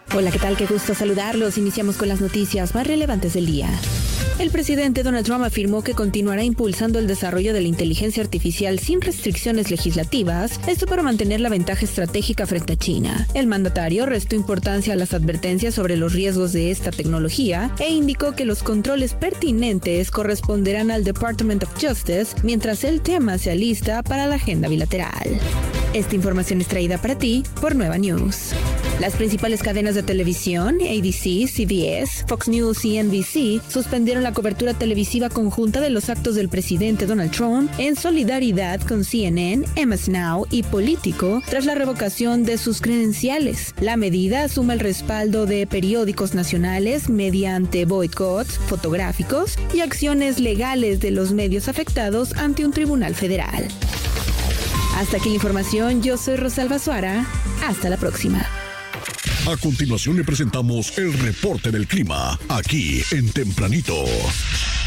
Hola, ¿qué tal? Qué gusto saludarlos. Iniciamos con las noticias más relevantes del día. El presidente Donald Trump afirmó que continuará impulsando el desarrollo de la inteligencia artificial sin restricciones legislativas, esto para mantener la ventaja estratégica frente a China. El mandatario restó importancia a las advertencias sobre los riesgos de esta tecnología e indicó que los controles pertinentes corresponderán al Department of Justice mientras el tema se alista para la agenda bilateral. Esta información es traída para ti por Nueva News. Las principales cadenas de televisión, ABC, CBS, Fox News y NBC, suspendieron la cobertura televisiva conjunta de los actos del presidente Donald Trump en solidaridad con CNN, MS Now y Político tras la revocación de sus credenciales. La medida suma el respaldo de periódicos nacionales mediante boicots fotográficos y acciones legales de los medios afectados ante un tribunal federal. Hasta aquí la información, yo soy Rosalba Suara. Hasta la próxima. A continuación le presentamos el reporte del clima, aquí en Tempranito.